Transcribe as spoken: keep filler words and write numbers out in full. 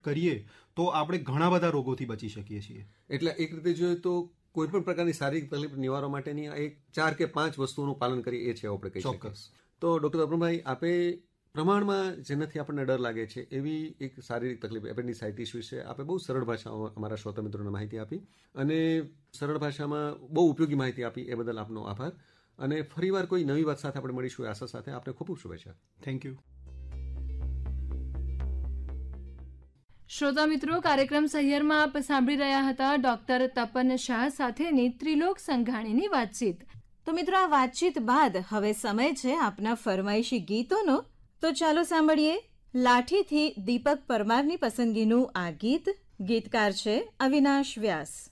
કરીએ તો આપણે ઘણા બધા રોગોથી બચી શકીએ છીએ. એટલે એક રીતે જોઈએ તો કોઈ પણ પ્રકારની શારીરિક તકલીફ નિવારવા માટેની એક ચાર કે પાંચ વસ્તુઓનું પાલન કરીએ એ છે આપણે કહી શકીએ. ચોક્કસ. તો ડૉક્ટર અપર્ણભાઈ, આપે પ્રમાણમાં જેનાથી આપણને ડર લાગે છે એવી એક શારીરિક તકલીફ એપેન્ડિસાઇટિસ વિશે આપણે બહુ સરળ ભાષામાં અમારા શ્રોતા મિત્રોને માહિતી આપી અને સરળ ભાષામાં બહુ ઉપયોગી માહિતી આપી. એ બદલ આપનો આભાર. અને ફરીવાર કોઈ નવી વાત સાથે આપણે મળીશું આશા સાથે. આપને ખૂબ ખૂબ શુભેચ્છા. Thank you. શ્રોતા મિત્રો, કાર્યક્રમ સહિયરમાં આપ સાંભળી રહ્યા હતા ડોક્ટર તપન શાહ સાથેની ત્રિલોક સંઘાણીની વાતચીત. તો મિત્રો, આ વાતચીત બાદ હવે સમય છે આપના ફરમાઈશી ગીતોનો. તો ચાલો સાંભળીએ લાઠીથી દીપક પરમારની પસંદગીનું આ ગીત. ગીતકાર છે અવિનાશ વ્યાસ.